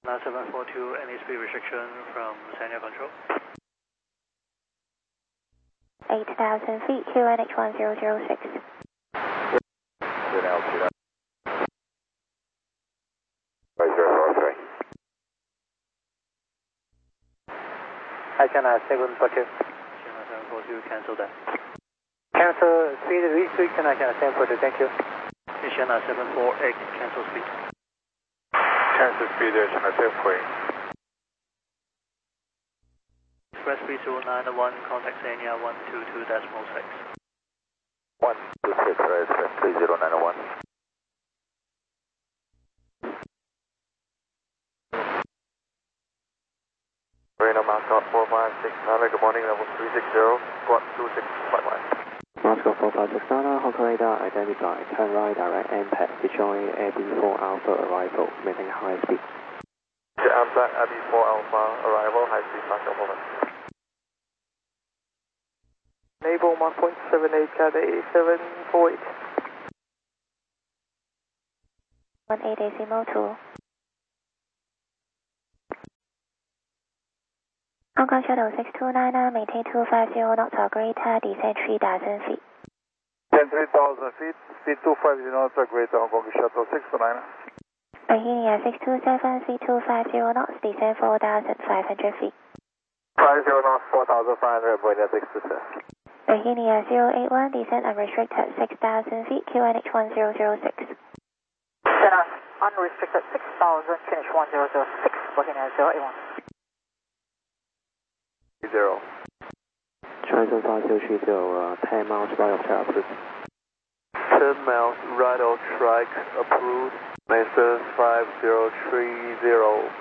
742, any speed restriction from Sanya Control? 8,000 feet, QNH 1006. Good altitude. Right, 043. Hi, China 742. China 742, cancel that. Cancel speed restriction, China 742, thank you. China 748, cancel speed. Cancel speed, China 748. Express 3091, contact Sanya 122.6. 126, right, 3091. Marina Moscow 4569, good morning, level 360, squawk 2651. Moscow 4569, Hong Kong radar identified, turn right, direct impact, Detroit AB4 Alpha arrival, maintaining high speed. Amtrak AB4 Alpha arrival, high speed, Moscow 45. Naval 1.78, Cathay 748. 18.2. Hong Kong Shuttle 6299, maintain 250 knots or greater, descend 3,000 feet. 10,000 feet, speed 250 knots or greater, Hong Kong Shuttle 629. Bohemia 627, speed 250 knots, descend 4,500 feet. 50 knots, 4,500, Bohemia 627. Bohemia 081, descend unrestricted 6,000 feet, QNH 1006. Center, unrestricted 6,000, QNH 1006, Bohemia 081. 0. Triton 5030, 10 miles right of track, please. 10 miles right of track, approved, Mesa 5030.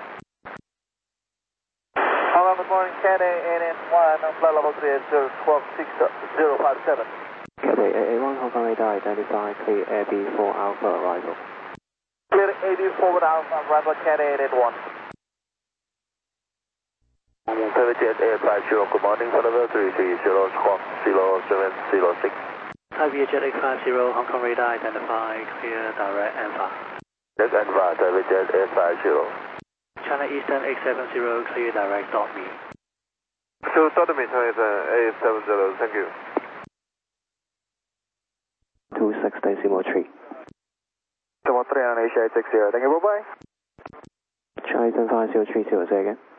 Hello, good morning, Cathay 881, flight level 380, squawk 6057. Cathay 881, Hong Kong radar identified, clear AB4 Alpha arrival. Clear AB4 Alpha arrival, Cathay 881. Private Jet 850, good morning, flight level 330, squawk 0706. Taipei Jet 850, Hong Kong radar identified, clear direct and far. Direct and far, Private Jet 850. China Eastern 870, clear direct, dot me. So, dot me, China Eastern 870, thank you. 26.3. 3 on Asia 860, thank you, bye-bye. Triton 5030, say again.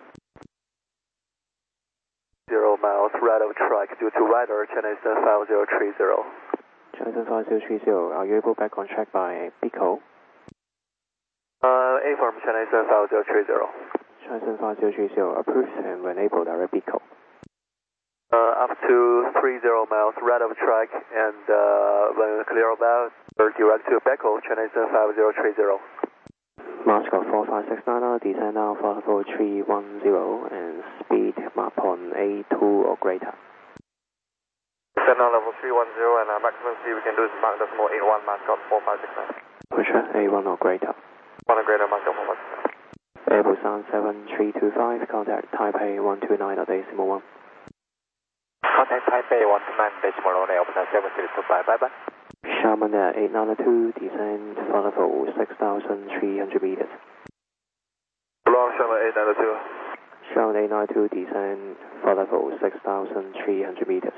0 miles right of track due to radar, China Eastern 5030. Triton 5030, are you able back on track by Pico? A from China Eastern 5030. Triton 5030, approved and will enable direct Pico. Up to 30 miles right of track and when clear about, direct to Beco, China Eastern 5030. Moscow 4569, descend now for level 310 and speed map on A2 or greater. Descend now level 310 and maximum speed we can do is Mach 81, Moscow 4569. Roger, A1 or greater. 1 or greater, Moscow 4569. Airbus 7325, contact Taipei 129.1. Contact Taipei 129.1, Airbus 7325, bye-bye. Sharman Air 892, descend for level 6,300 meters. Long Sharman 892. Sharman 892, descend for level 6,300 meters.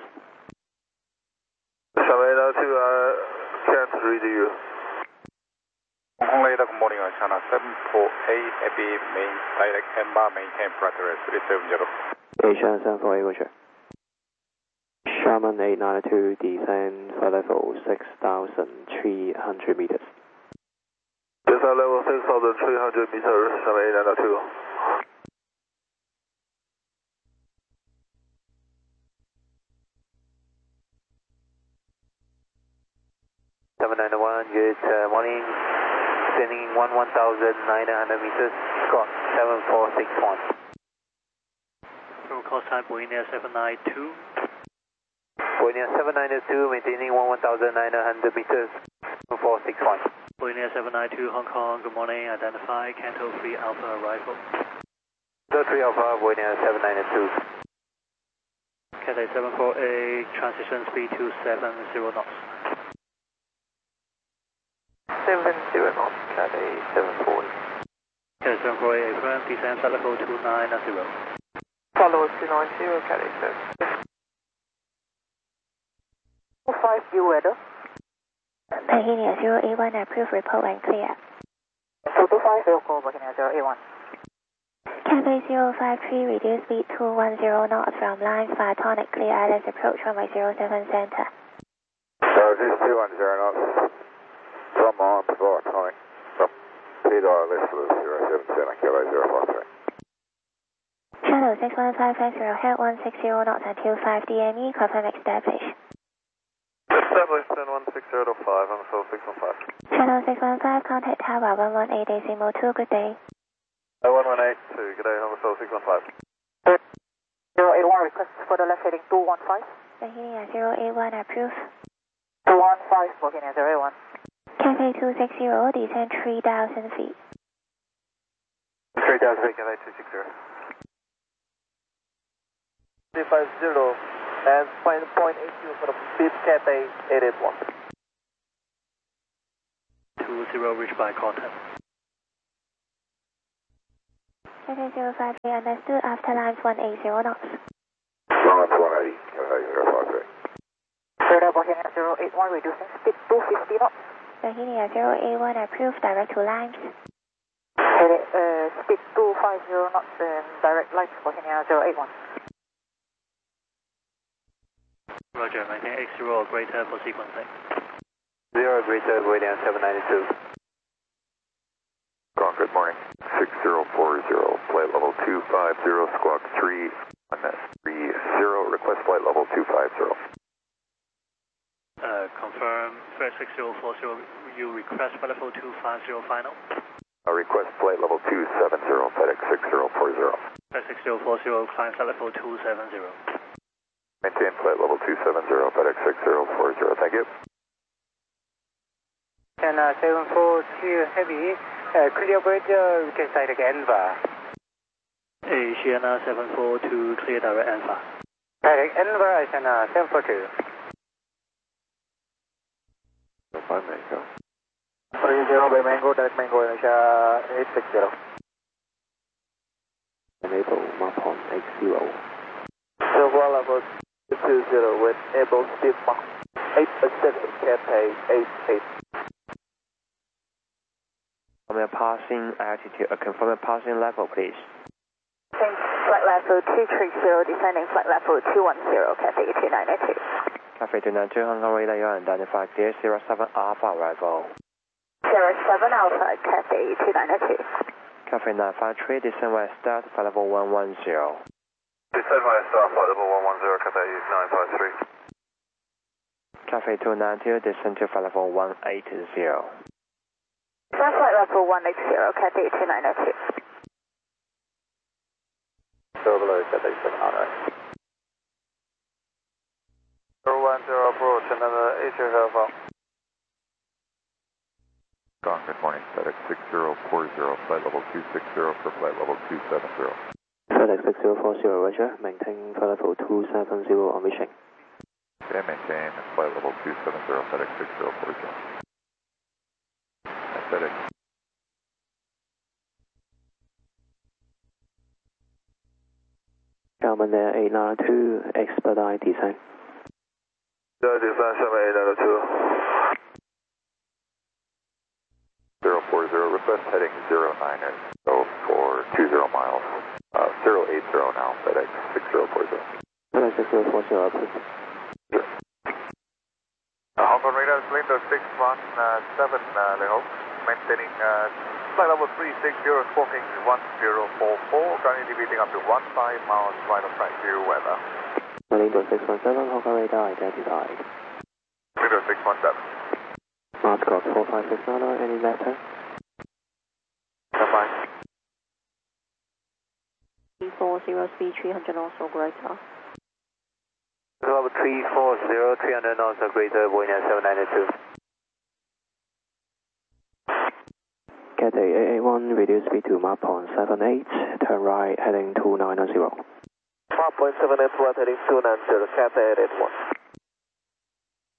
Sharman 892, can't read you. Hong Kong radar, good morning, China 748, AB main direct Emba, maintain flight 370. Asia 748, roger. Sharman 892, descend for level 6,300 meters. Descend level 6,300 meters, Sharman 892. 791, good morning. Descending 1,900 meters, squawk 7461. Total course time, Bohemia 792. Bohemia 792, maintaining 1,900 meters, 7461. Bohemia 792, Hong Kong, good morning, identify, Canto 3 Alpha arrival. Canto 3 Alpha, Bohemia 792. Cathay 748, transition speed 270 knots. 70 knots, Cathay 740. Cathay 748 affirm, descend flight level 290. Follow 290, Cat 86. 5 view weather. Bahia 081 approved, report and clear. 225 vehicle, Bahia 081. Cathay 053, reduce speed 210 knots from line 5 tonic, clear islands approach runway 07 center. Reduce 210 knots from on before tonic. Speed wireless for 07 center, Kilo 043. Shuttle 61550, head 160 knots until 5 DME, confirm establish. Established 160.5, I'm so 615. Shuttle 615, contact tower 118.2, good day. 1182, good day, I'm so 615. 081 request for the left heading 215. Bahia 081 approved. 215, Bahia 081. Cathay 260, descend 3,000 feet. 3000 feet, Cathay 260. 350 and find point 82 for the speed Cathay 881. 20 reach by contact. Cathay 053, understood, after lines 180 knots. Lines 180, Cathay 053. Further Bahia 081, reducing speed 250 knots. Bahia 081 approved, direct to lines. Speed 250 knots and direct lines, Bahia 081. Roger, maintain X0 or greater for sequencing. 0 greater, William 792. Squawk, good morning. 6040, flight level 250, squawk 3130, request flight level 250. Confirm, first 6040, you request flight level 250 final. Request flight level 270, FedEx 6040. First 6040, climb flight level 270. Maintain flight level 270, FedEx 6040, thank you. And 742 heavy, clear bridge, we can start again, Sienna 742, clear direct Alpha. Direct Enver, Sienna 742. 5 Mango. 30 by Mango, direct Mango, Asia 860. Enable map on X0. Silver level 20 with able speed Mach 8 Pacific Cathay 88. Confirm your passing altitude, confirm your passing level, please. Flight level 230, descending flight level 210, Cathay 292. Cathay 292, Hong Kong radar, you're identified clear 07 Alpha arrival. 07 Alpha, Cathay 292. Cathay 953, descend west start, flight level 110. Descend west start, flight level 110, Cathay 953. Cathay 292, descend to flight level 180. Flight level 180, Cathay 292. Still below Cathay 700. 010 approach, another 80 Alpha. Gone, good morning, FedEx 6040, flight level 260 for flight level 270. FedEx 6040, roger, maintain flight level 270 on reaching. Okay, maintain flight level 270, FedEx 6040. And FedEx. Garmin Air 892, expedite descent. Descent 7892. 040, request heading 09 so for 20 miles. 080 now, FedEx 6040. FedEx 6040, approved. Hong Kong radar, Slinger 617, Leho, maintaining flight level 360, squawking 1044, currently deviating up to 15 miles right of track due weather. Slinger 617, Hong Kong radar identified. Slinger 617. Mascot 4569, any letter? Bye-bye. 340, speed 300 knots or greater. Level 340, 300 knots or greater, Boeing 792. Cathay 881, reduce speed to map on 78, turn right, heading 290. 5.78, right heading 290, Cathay 881.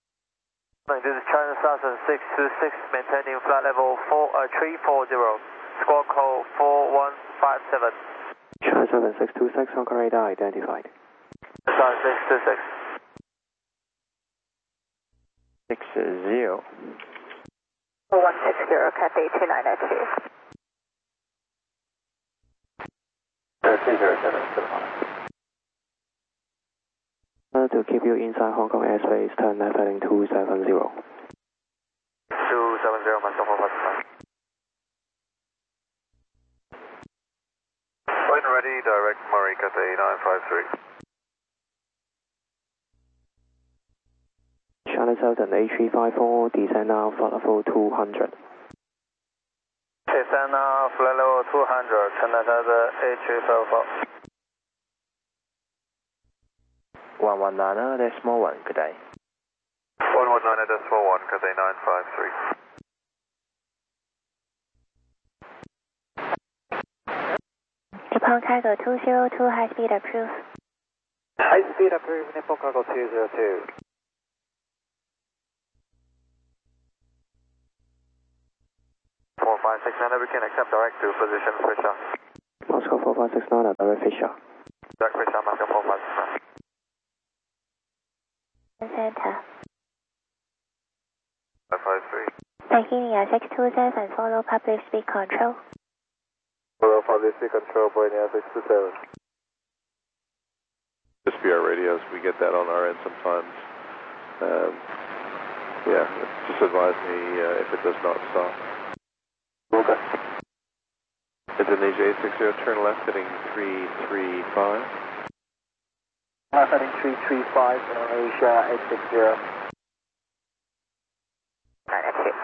This is China Southern 626, maintaining flight level 340. squawk code 4157. China 7626, Hong Kong radar identified. China 626. 60. 160, Cathay 2902. 207, to keep you inside Hong Kong airspace, turn left heading 270. 270, Moscow 459. When ready, direct Murray Cathay 953. China Southern A354, descend now, flight level 200. Descend now, flight level 200, China Southern A354. 119.1, good day. 119.1, Cathay 953. Japan Cargo 202, high speed approved. High speed approved, Nippon Cargo 202. We can accept direct to position Fisher. Moscow 4569, direct Fisher. Direct Fisher, Moscow 4569. Center. 553. Titania 627, follow public speed control. Follow public speed control, Boeing 627. SPR radios, we get that on our end sometimes. Yeah, just advise me if it does not stop. Okay. Indonesia 860, turn left heading 335. Left heading 335, Indonesia 860. 902.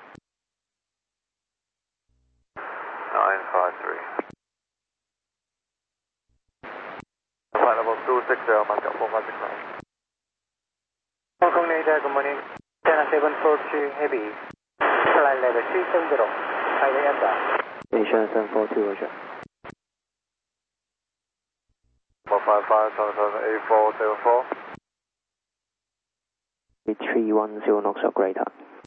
953. Flight level 260, Moscow 4569. Hong Kong radar, good morning. China 742 heavy. Flight level 370. Highway enter. Asia 742, roger. 155, 8474. 310 knots of greater.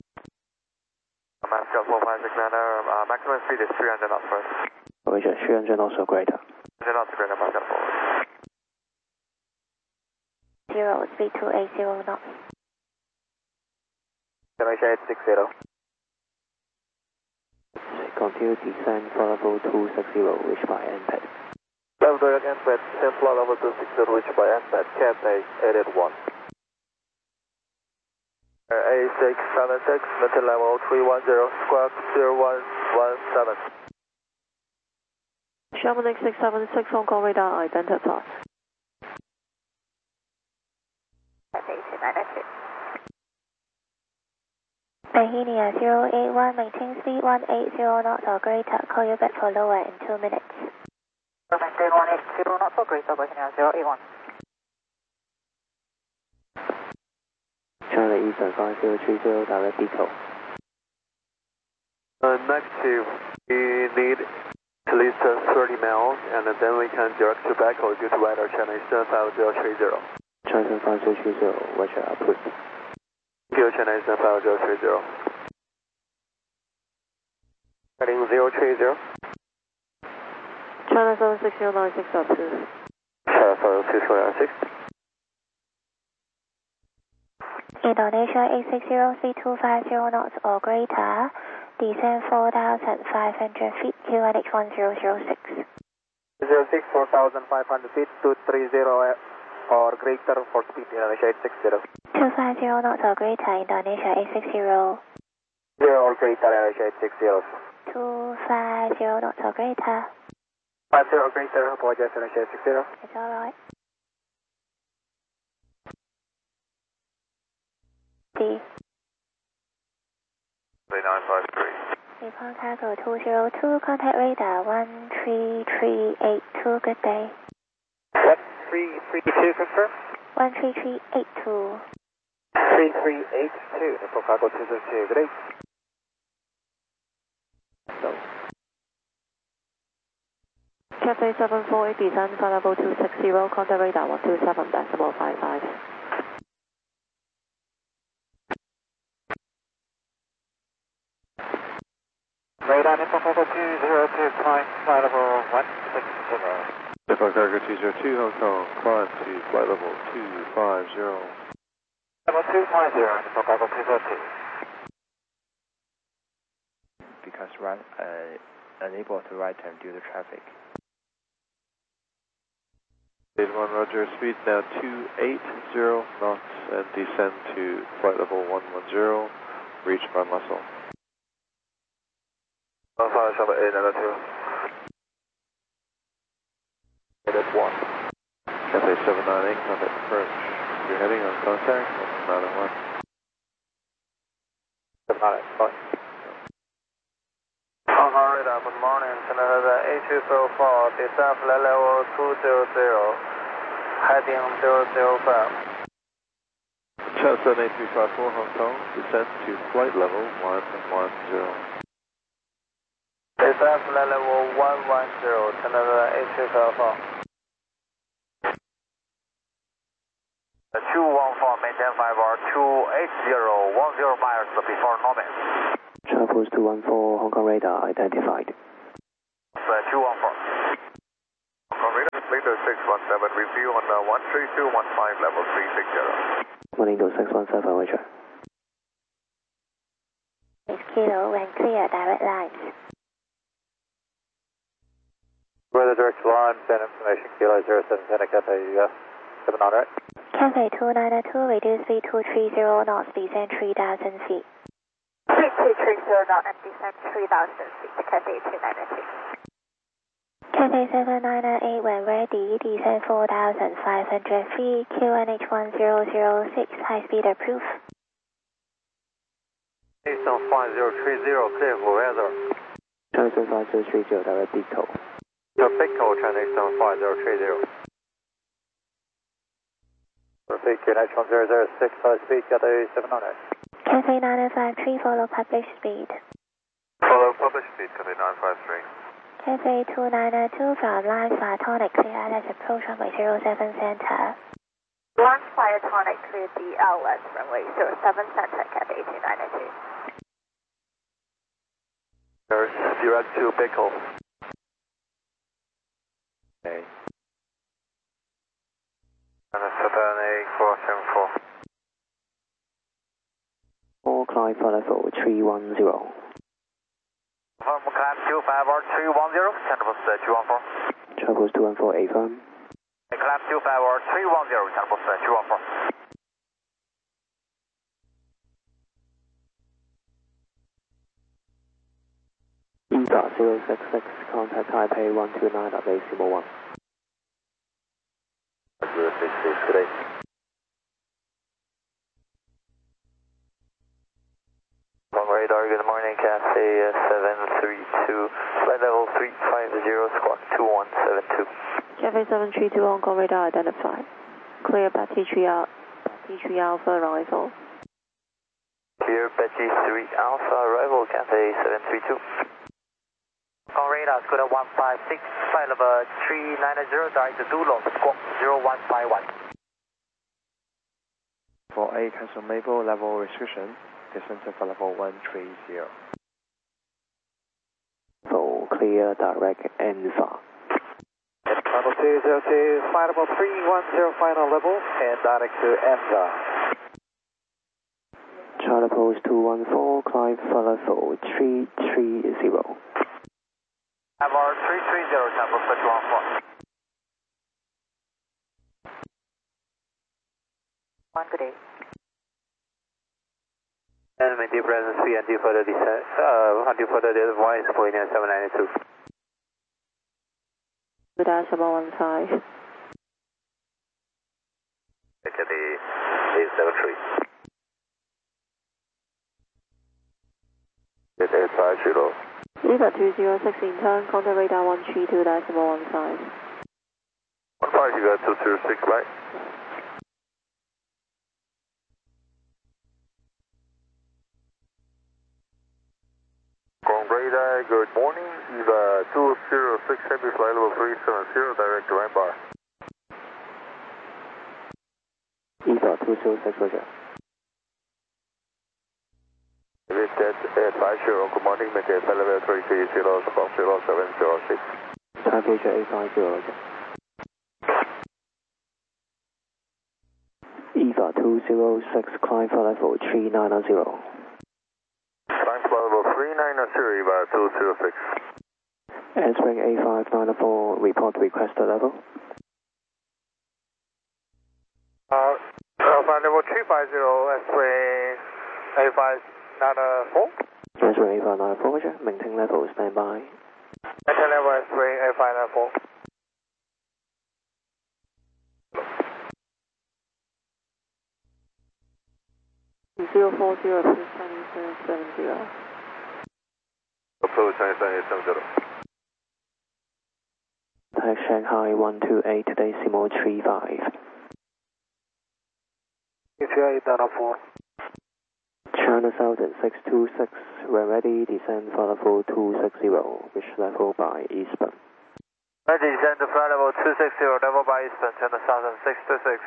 Moscow 4569, maximum speed is 300 knots first. Roger, 300 knots of greater. 300 knots greater, Moscow 4. 0, speed 280 knots. Indonesia 860. Continue descend, flight level 260, reached by NPAD. Level direct NPAD, and flight level 260, reached by NPAD, Cathay 881. A676, maintain level 310, squawk 0117. Chamonix 676, Hong Kong radar identified. Cathay 2902. Titania 081, maintain speed 180 knots or greater. Call you back for lower in 2 minutes. Maintain 180 knots or greater, Titania 081. China Eastern 5030, direct Pico. Next to, we need at least 30 miles, and then we can direct to Bako due to radar China Eastern 5030. China 5030, roger, approved. Tokyo China Eastern 5030. Heading 030. China 76096 approved. China 76096. Indonesia 860, speed 250 knots or greater. Descend 4,500 feet, QNH 1006. 06 4,500 feet, 230 or greater for speed, Indonesia 860. 250 knots or greater, Indonesia 860. 0 or greater, Indonesia 860. 250 knots or greater. 50 or greater, apologize, Indonesia 860. It's alright. D. 953. Japan Cargo 202, contact radar 13382, good day. 1332, confirm. 13382. 3382, Nippon Cargo 202, good day. Cathay 748, descend flight level 260, contact radar 127.55. Radar Nippon Cargo 202, climb flight level 160. Departure cargo 202 Hong Kong, climb to flight level 250. Level 250, departure cargo 202. Because unable to right turn due to traffic. 81 Roger, speed now 280 knots and descend to flight level 110, reach by muscle. 15782. At 1. Cathay 798, contact approach. You're heading on contact, 901. 798, fine. Hong Kong radar, good morning. Canada 8204, descend flight level 200, heading 005. China 78354 Hong Kong, descend to flight level 110. Descend flight level 110, Canada 8204. 214, maintain 5 hour 280, 10 miles before Norman. China Post 214, Hong Kong radar identified. 214. Hong Kong radar, Lindo 617, review on 13215, level 360. Lindo 617, Roger. 6 kilo, when clear, direct lines. Weather direct line, send information, Kilo 0710, Cathay 700. Cathay 292, reduce speed 230 knots, descend 3,000 feet. 3230 knot and descend 3,000 feet, Cathay 292. Cathay 7998, when ready, descend 4,500 feet, QNH 1006, high speed approved. Eastern 5030, clear for weather. China 5030, direct Pico. Pico, China Eastern 5030. Repeat, QNH 1006, high speed, Cathay 700. Cathay 953, follow published speed. Follow published speed, Cathay 953. Cathay 292 from line Phytonic, clear LS approach runway 07 center. Line Phytonic, clear the LS runway 07 center, Cathay 292. There's direct to Pickle. Okay. And 78474. 4 climb flight level 310. Confirm climb 254 310, China Post 214. China Post 214, affirm. Climb 254 310, China Post 214. EVA 066, contact Taipei 129.801. 066 today. Radar, good morning, Cathay 732, flight level 350, squawk 2172. Cathay 732 Hong Kong radar identified. Clear Betty 3 Alpha arrival. Clear Betty 3 Alpha arrival, Cathay 732. Hong Kong radar, Scooter 156, flight level 390, direct to Dulong, squawk 0151. For A cancel Maple level restriction, descend to flight level 130. So clear direct ENVA. Level 202, flight level 310, final level, and direct to ENVA. China Post 214, climb flight level 330. Level 330, China Post 214. Good day. And maintain presence speed until further descent, until further device for Indian 792. Good decimal 15. Cathay 873. Cathay 50. EVA 206 in turn, contact radar 132.15. 15, you got 206, right? Radar, good morning. EVA 206 Heavy, flight level 370, direct to Rambar. EVA 206, Roger. That's 50, good morning, maintain flight level 330, squawk 0706. Thai Future 850, Roger. EVA 206, climb for level 390. Climb for level 390, EVA 206. Answering A5994, report requested level. Flight level 350, answering A594. Answering A594, Roger. Maintain level, stand by. Maintain level, answering A594. 040, approach Chinese 770. Approach Chinese 770. Tag Shanghai 128, decimal 35. ETA 894. China Southern 626, when ready, descend for level 260, which level by eastbound. Ready, descend to flight level 260, level by eastbound, China Southern 626.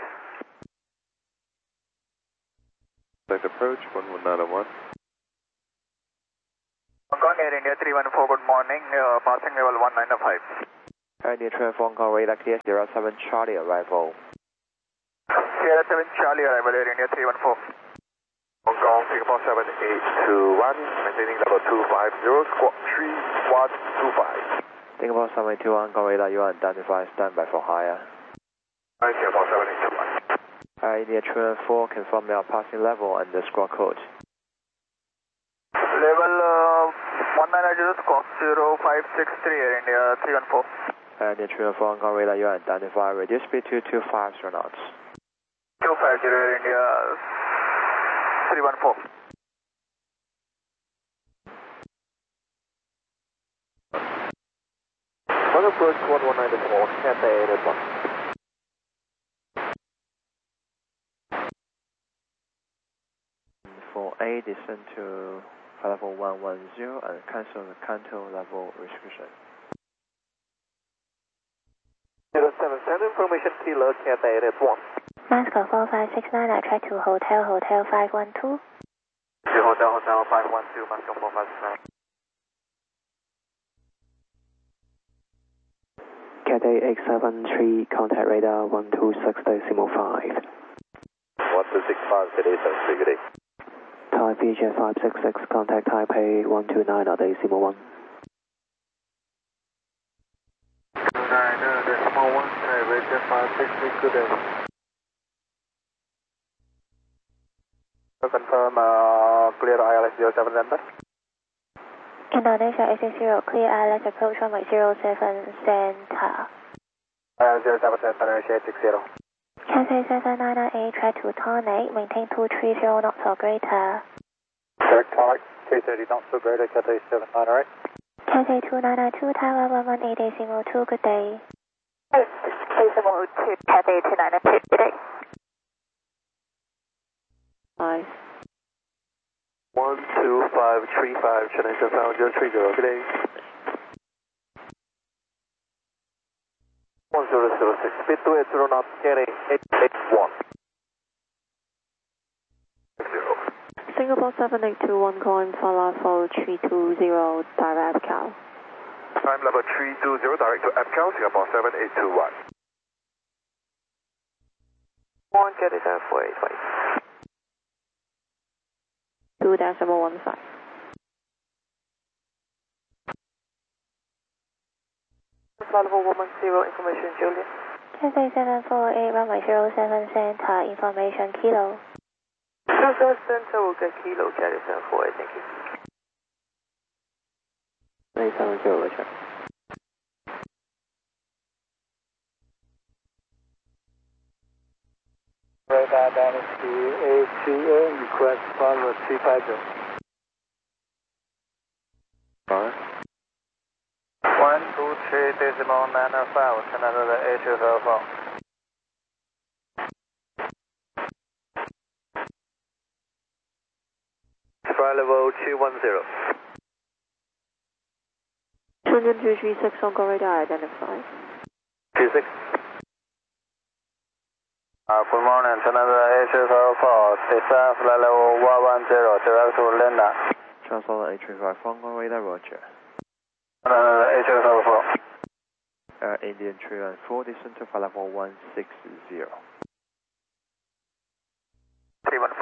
Select approach 11901. Hong Kong Air India 314, good morning, passing level 1905. Air India 314, call radar clear 07 Charlie arrival. Sierra 7 Charlie arrival, Air India 314. Hong Kong, Singapore 7821, maintaining level 250, squawk 3125. Singapore 7821, call radar, you are identified, standby for higher. Singapore 7821. Air India 314, confirm your passing level and the squawk code. Level 190, squawk 0563, Air India 314. Air India 314, call radar, you are identified, reduce speed to 250 knots. 250, Air India 314. On approach 1194, Cathay 881. For A, descend to level 110 and cancel the Kanto level restriction. 077, information kilo, Cathay 881. Moscow 4569, I track to Hotel 512. Hotel 512, Moscow 4569. Cathay 873, contact radar 126.5. 1265, Cathay 73, good day. Thai Future 566, contact Taipei 129.1. 29.1, Thai Future 566, good day. Confirm, clear ILS 07 Center. Indonesia 860, clear ILS approach runway 07 center. ILS 07 Center, initiate 60. Cathay 798, track to Tonic, maintain 230 knots or greater. Correct, Tonic, 330 knots or greater, Cathay 798. Cathay 2992, Taiwan 118.2, good day. Cathay 702, Cathay 292, good day. 5. 12535, Chennai Southbound 030, good day. 1006, speed 280 knots, Cathay 881. Singapore 7821, calling for level 320, direct Cal. Time level 320, direct to APCAL, Singapore 7821. 1, Cathay 7485. 2.15. Flight level 110, information Juliet. Cathay 748, runway 07 center, information kilo. 07 center will get kilo, Cathay 748, thank you. 870, Roger. Radar Dynasty A2A, request flight level 350. 5. 123.95, Chennai A204. Flight level 210. 236, Hong Kong radar identified. 26. Good morning, Chennai A204, descend flight level 110, direct to Linda. Transport A35 Hong Kong radar, roger. A754. Indian 314, descend to flight level 160. 314.